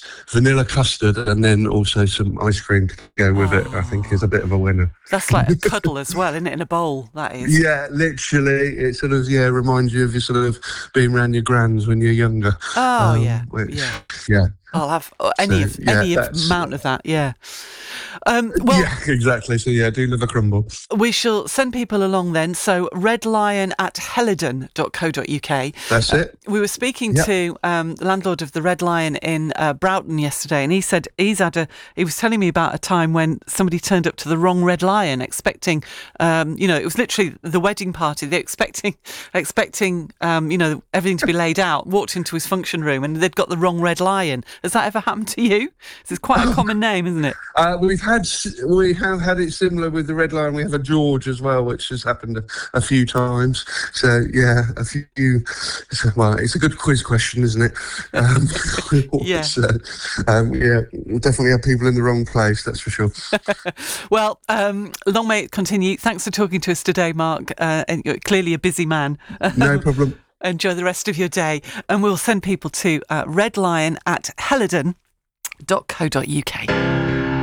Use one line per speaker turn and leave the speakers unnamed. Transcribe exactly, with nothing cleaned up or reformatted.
vanilla custard and then also some ice cream to go with
oh,
it, I think is a bit of a winner.
That's like a cuddle as well, isn't it, in a bowl, that is?
Yeah, literally. It sort of, yeah, reminds you of your sort of being around your grands when you're younger.
Oh,
um,
yeah,
which,
yeah.
Yeah.
I'll have any
So,
of
yeah,
any of
that's-
amount of that, yeah. Um, well,
Yeah, exactly. So, yeah, do love a crumble.
we shall send people along then. So, redlion at helidon dot co dot uk.
That's
Uh,
it.
we were speaking
Yep.
to um, the landlord of the Red Lion in uh, Broughton yesterday, and he said he's had a. He was telling me about a time when somebody turned up to the wrong Red Lion, expecting, um, you know, it was literally the wedding party. They're expecting, expecting, um, you know, everything to be laid out. Walked into his function room, and they'd got the wrong Red Lion. Has that ever happened to you? It's quite a common name, isn't it?
Uh, we've had we have had it similar with the Red Lion. We have a George as well, which has happened a, a few times. So yeah, a few. It's a, well, it's a good quiz question, isn't it? Um,
Yeah.
So, um, yeah, we'll definitely have people in the wrong place. That's for sure.
Well, um, long may it continue. Thanks for talking to us today, Mark. Uh, and you're clearly a busy man.
No problem.
Enjoy the rest of your day, and we'll send people to uh, redlion at helidon dot co dot uk.